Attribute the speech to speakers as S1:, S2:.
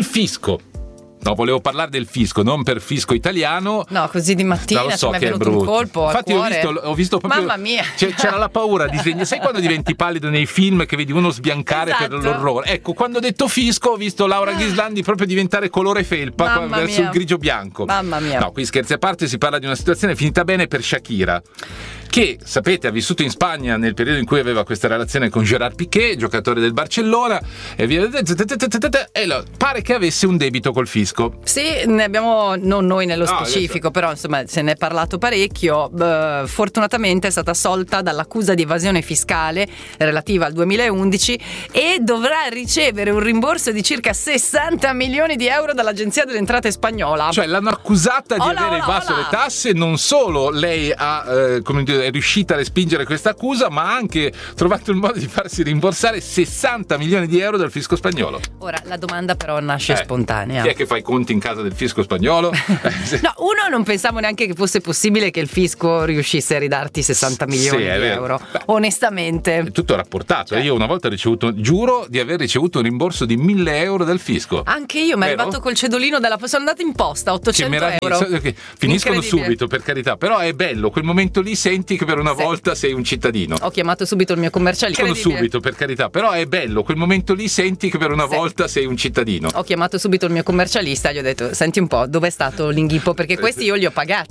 S1: del fisco. No, volevo parlare del fisco, non per fisco italiano.
S2: No, così di mattina
S1: so
S2: mi è
S1: che
S2: venuto un colpo al
S1: Infatti
S2: cuore.
S1: ho visto proprio.
S2: Mamma mia.
S1: C'era la paura di sai quando diventi pallido nei film che vedi uno sbiancare
S2: Esatto.
S1: per l'orrore? Ecco, quando ho detto fisco ho visto Laura Ghislandi proprio diventare colore felpa
S2: Mamma
S1: verso
S2: mia.
S1: il grigio bianco.
S2: Mamma mia.
S1: No, qui scherzi a parte, si parla di una situazione finita bene per Shakira, che, sapete, ha vissuto in Spagna nel periodo in cui aveva questa relazione con Gerard Piqué, giocatore del Barcellona, e via, e pare che avesse un debito col fisco.
S2: Sì, ne abbiamo, non noi nello
S1: No,
S2: specifico, però insomma se ne è parlato parecchio. Fortunatamente è stata assolta dall'accusa di evasione fiscale relativa al 2011 e dovrà ricevere un rimborso di circa 60 milioni di euro dall'Agenzia delle Entrate spagnola.
S1: Cioè l'hanno accusata di aver evaso
S2: ola.
S1: le tasse, non solo lei ha come dire, è riuscita a respingere questa accusa, ma ha anche trovato il modo di farsi rimborsare 60 milioni di euro dal fisco spagnolo.
S2: Ora la domanda però nasce spontanea.
S1: Chi è che fa i conti in casa del fisco spagnolo?
S2: No, uno, non pensavo neanche che fosse possibile che il fisco riuscisse a ridarti 60 milioni
S1: Sì, è
S2: di
S1: vero.
S2: euro.
S1: Beh,
S2: onestamente.
S1: è tutto rapportato. Io una volta ho ricevuto, giuro di aver ricevuto un rimborso di 1.000 euro dal fisco.
S2: Anche io mi è
S1: Vero?
S2: arrivato col cedolino sono andata in posta, 800 euro.
S1: Che finiscono
S2: Incredibile.
S1: subito, per carità, però è bello quel momento lì, senti che per una volta sei un cittadino.
S2: Ho chiamato subito il mio commercialista.
S1: Finiscono subito, per carità, però è bello quel momento lì, senti che per una volta sei un cittadino.
S2: Ho chiamato subito il mio commercialista, gli ho detto: senti un po', dov'è stato l'inghippo? Perché questi io li ho pagati.